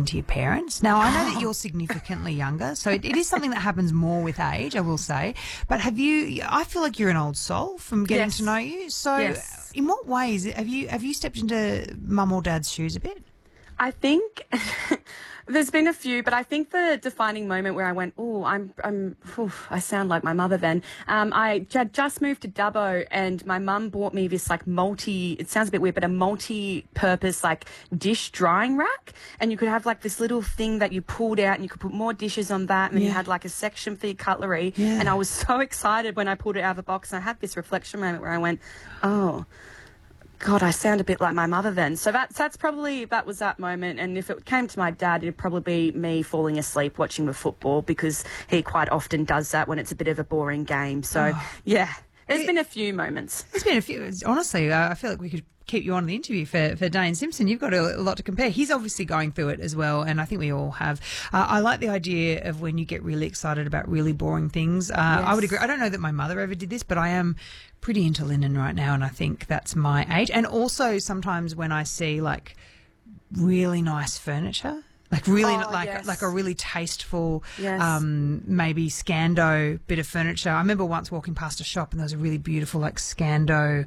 into your parents. Now, I know that you're significantly younger, so it is something that happens more with age, I will say. But I feel like you're an old soul from getting to know you. So in what ways have you stepped into mum or dad's shoes a bit? I think there's been a few, but I think the defining moment where I went, I sound like my mother then. I just moved to Dubbo and my mum bought me this it sounds a bit weird, but a multi-purpose dish drying rack. And you could have this little thing that you pulled out and you could put more dishes on that. And then you had a section for your cutlery. Yeah. And I was so excited when I pulled it out of the box and I had this reflection moment where I went, oh, God, I sound a bit like my mother then. So that was that moment. And if it came to my dad, it'd probably be me falling asleep watching the football because he quite often does that when it's a bit of a boring game. So, there's been a few moments. There's been a few. Honestly, I feel like we could keep you on the interview for Dane Simpson. You've got a lot to compare. He's obviously going through it as well, and I think we all have. I like the idea of when you get really excited about really boring things. I would agree. I don't know that my mother ever did this, but I am pretty into linen right now, and I think that's my age. And also sometimes when I see really nice furniture, like a really tasteful, maybe Scando bit of furniture. I remember once walking past a shop and there was a really beautiful Scando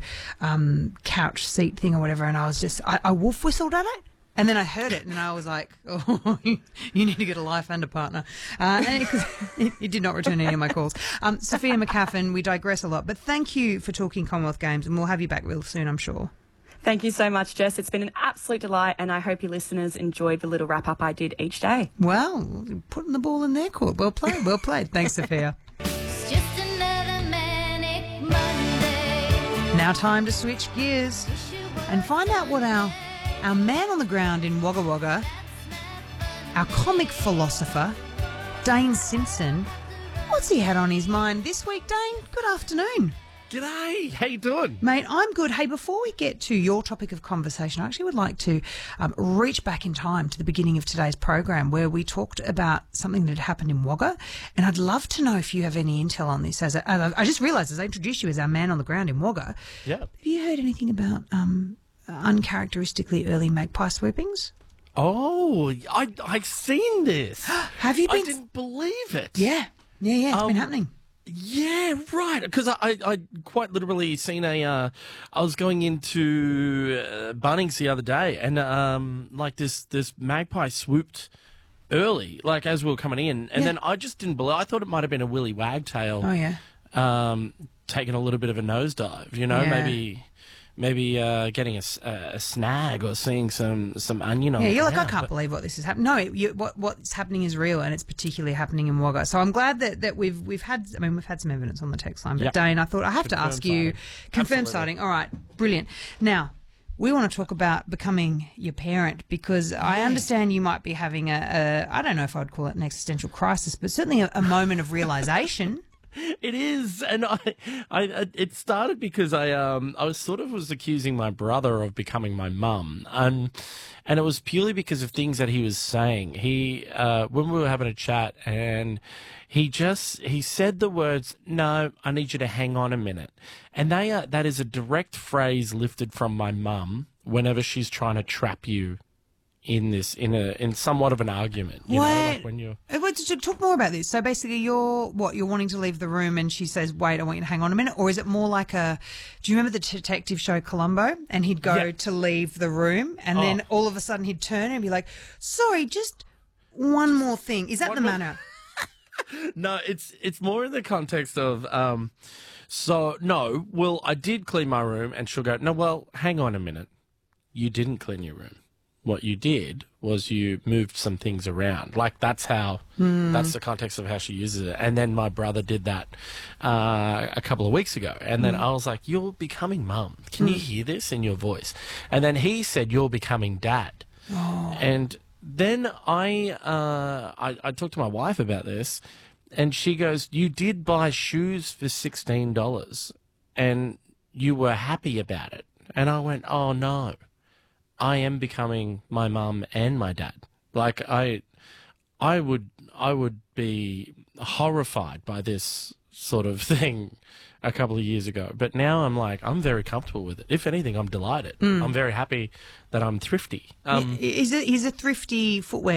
couch seat thing or whatever, and I was just I wolf whistled at it. And then I heard it and I was like, oh, you need to get a life and a partner. And it did not return any of my calls. Sophia McCaffin, we digress a lot, but thank you for talking Commonwealth Games, and we'll have you back real soon, I'm sure. Thank you so much, Jess. It's been an absolute delight, and I hope your listeners enjoyed the little wrap-up I did each day. Well, putting the ball in their court. Well played, well played. Thanks, Sophia. It's just another manic Monday. Now time to switch gears and find out what our man on the ground in Wagga Wagga, our comic philosopher, Dane Simpson, what's he had on his mind this week, Dane? Good afternoon. G'day, how you doing? Mate, I'm good. Hey, before we get to your topic of conversation, I actually would like to reach back in time to the beginning of today's program where we talked about something that had happened in Wagga, and I'd love to know if you have any intel on this. I just realised as I introduced you as our man on the ground in Wagga, have you heard anything about uncharacteristically early magpie swoopings? Oh, I've seen this. Have you been? I didn't believe it. Yeah, it's been happening. Yeah, right. Because I quite literally seen I was going into Bunnings the other day, and this magpie swooped early, as we were coming in, and then I just didn't believe. I thought it might have been a willy wagtail. Oh yeah. Taking a little bit of a nosedive, maybe getting a snag or seeing some onion on. Yeah, you're like, I can't believe what this is happening. No, what's happening is real, and it's particularly happening in Wagga. So I'm glad that we've had some evidence on the text line. But Dane, I thought I have to ask you, confirmed sighting. All right, brilliant. Now, we want to talk about becoming your parent, because I understand you might be having I don't know if I'd call it an existential crisis, but certainly a moment of realisation. It is, and it started because I was accusing my brother of becoming my mum, and it was purely because of things that he was saying. He when we were having a chat, and he said the words, "No, I need you to hang on a minute," and that is a direct phrase lifted from my mum whenever she's trying to trap you in somewhat of an argument. When you're... Talk more about this. So basically you're wanting to leave the room and she says, wait, I want you to hang on a minute? Or is it more like do you remember the detective show Columbo? And he'd go to leave the room and then all of a sudden he'd turn and be like, sorry, just one more thing. Is that the manner? No, it's more in the context of, I did clean my room, and she'll go, no, well, hang on a minute. You didn't clean your room. What you did was you moved some things around. That's the context of how she uses it. And then my brother did that a couple of weeks ago. And then I was like, you're becoming mum. Can you hear this in your voice? And then he said, you're becoming dad. Oh. And then I talked to my wife about this, and she goes, you did buy shoes for $16 and you were happy about it. And I went, oh, no. I am becoming my mum and my dad. I would be horrified by this sort of thing a couple of years ago. But now I'm very comfortable with it. If anything, I'm delighted. I'm very happy that I'm thrifty. He's a thrifty footwear